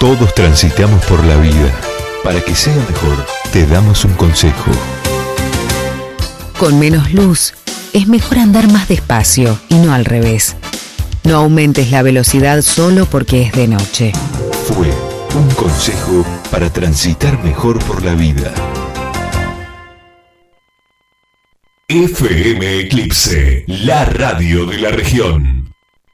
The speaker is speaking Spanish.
Todos transitamos por la vida. Para que sea mejor, te damos un consejo. Con menos luz, es mejor andar más despacio y no al revés. No aumentes la velocidad solo porque es de noche. Fue un consejo para transitar mejor por la vida. FM Eclipse, la radio de la región.